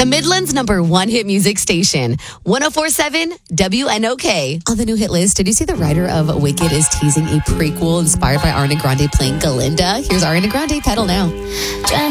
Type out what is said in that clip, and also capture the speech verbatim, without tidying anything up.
The Midland's number one hit music station, one oh four point seven W N O K. On the new hit list, did you see the writer of Wicked is teasing a prequel inspired by Ariana Grande playing Galinda? Here's Ariana Grande, Pedal Now.